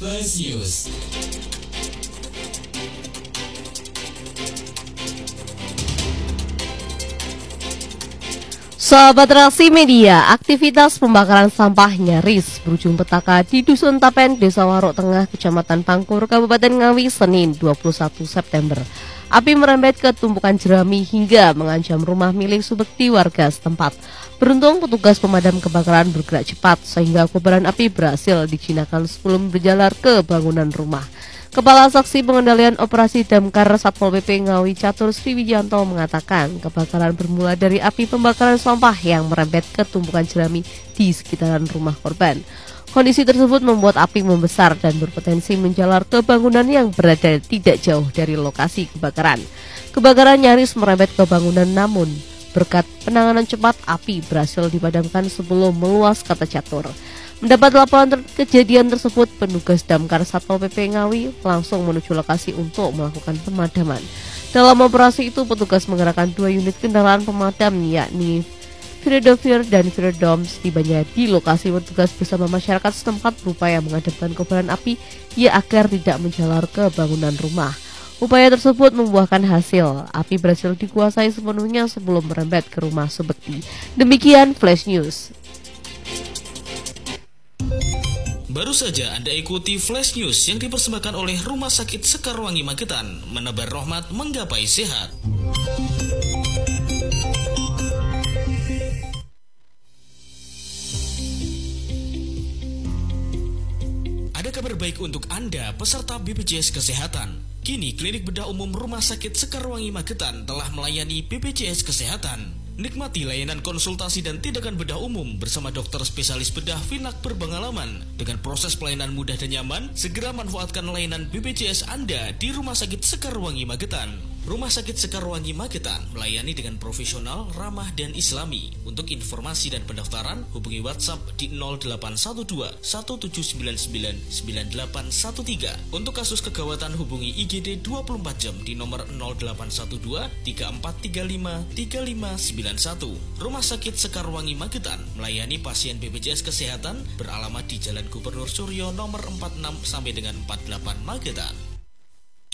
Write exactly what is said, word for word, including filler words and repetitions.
Flash News. Sahabat Reaksi Media, aktivitas pembakaran sampah nyaris berujung petaka di Dusun Tapen, Desa Warok Tengah, Kecamatan Pangkur, Kabupaten Ngawi, Senin dua puluh satu September. Api merembet ke tumpukan jerami hingga mengancam rumah milik subekti warga setempat. Beruntung petugas pemadam kebakaran bergerak cepat sehingga kobaran api berhasil dijinakan sebelum berjalar ke bangunan rumah. Kepala Saksi Pengendalian Operasi Damkar Satpol P P Ngawi Catur Sriwijanto mengatakan kebakaran bermula dari api pembakaran sampah yang merembet ke tumpukan jerami di sekitaran rumah korban. Kondisi tersebut membuat api membesar dan berpotensi menjalar ke bangunan yang berada tidak jauh dari lokasi kebakaran. Kebakaran nyaris merembet ke bangunan, namun berkat penanganan cepat api berhasil dipadamkan sebelum meluas, kata Catur. Mendapat laporan ter- kejadian tersebut, petugas Damkar Satpol P P Ngawi langsung menuju lokasi untuk melakukan pemadaman. Dalam operasi itu, petugas mengerahkan dua unit kendaraan pemadam, yakni Viridovir dan Viridoms. Tibanya di lokasi, petugas bersama masyarakat setempat berupaya mengadamkan kobaran api ya agar tidak menjalar ke bangunan rumah. Upaya tersebut membuahkan hasil. Api berhasil dikuasai sepenuhnya sebelum merembet ke rumah subekti. Demikian Flash News. Baru saja Anda ikuti Flash News yang dipersembahkan oleh Rumah Sakit Sekarwangi Magetan, menebar rahmat menggapai sehat. Ada kabar baik untuk Anda, peserta B P J S Kesehatan. Kini Klinik Bedah Umum Rumah Sakit Sekarwangi Magetan telah melayani B P J S Kesehatan. Nikmati layanan konsultasi dan tindakan bedah umum bersama dokter spesialis bedah Finak berpengalaman. Dengan proses pelayanan mudah dan nyaman, segera manfaatkan layanan B P J S Anda di Rumah Sakit Sekarwangi Magetan. Rumah Sakit Sekarwangi Magetan melayani dengan profesional, ramah, dan islami. Untuk informasi dan pendaftaran, hubungi WhatsApp di nol delapan satu dua satu tujuh sembilan sembilan sembilan delapan satu tiga. Untuk kasus kegawatan, hubungi I G D dua puluh empat jam di nomor nol delapan satu dua tiga empat tiga lima tiga lima sembilan satu. Rumah Sakit Sekarwangi Magetan melayani pasien B P J S Kesehatan beralamat di Jalan Gubernur Suryo nomor empat puluh enam sampai dengan empat puluh delapan Magetan.